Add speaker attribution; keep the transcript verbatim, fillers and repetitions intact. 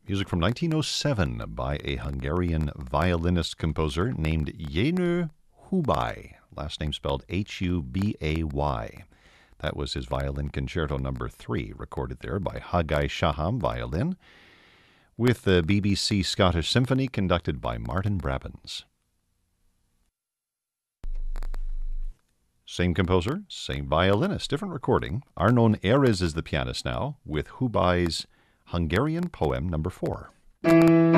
Speaker 1: Music from nineteen oh seven by a Hungarian violinist-composer named Jenő Hubay, last name spelled H U B A Y. That was his Violin Concerto number three, recorded there by Haggai Shaham, violin, with the B B C Scottish Symphony conducted by Martin Brabants. Same composer, same violinist, different recording. Arnon Erez is the pianist now, with Hubay's Hungarian Poem number four.